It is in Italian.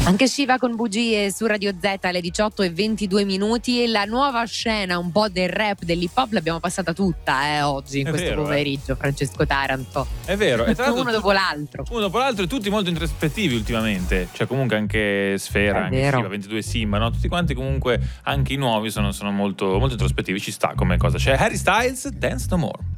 Anche Shiva con bugie su Radio Z alle 18:22 e la nuova scena un po' del rap, dell'hip hop l'abbiamo passata tutta oggi in questo pomeriggio, Francesco Taranto. È vero, e tra l'altro uno dopo l'altro. Uno dopo l'altro e tutti molto introspettivi ultimamente, cioè comunque anche Sfera, anche Shiva, 22 Simba, no? Tutti quanti comunque, anche i nuovi sono molto, molto introspettivi, ci sta come cosa. C'è Harry Styles, Dance No More.